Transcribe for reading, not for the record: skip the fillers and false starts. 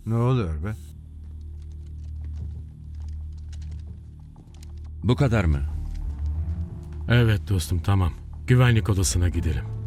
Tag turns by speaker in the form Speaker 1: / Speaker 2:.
Speaker 1: Ne oluyor be?
Speaker 2: Bu kadar mı?
Speaker 3: Evet dostum, tamam. Güvenlik odasına gidelim.